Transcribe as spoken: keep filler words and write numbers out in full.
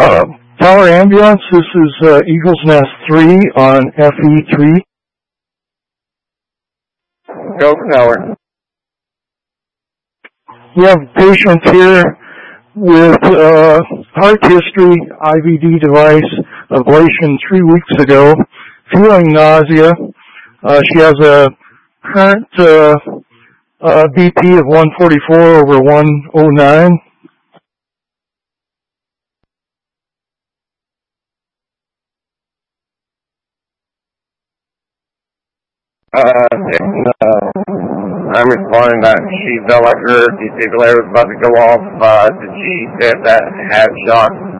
Uh, Tower Ambulance, this is uh, Eagles Nest three on F E three. Go Tower. We have patients here with uh, heart history, I V D device, ablation three weeks ago, feeling nausea. Uh, she has a current uh, uh, B P of one forty-four over one oh nine. Uh, uh, I'm responding that she felt like her defibrillator was about to go off. Uh, did she get that had shot?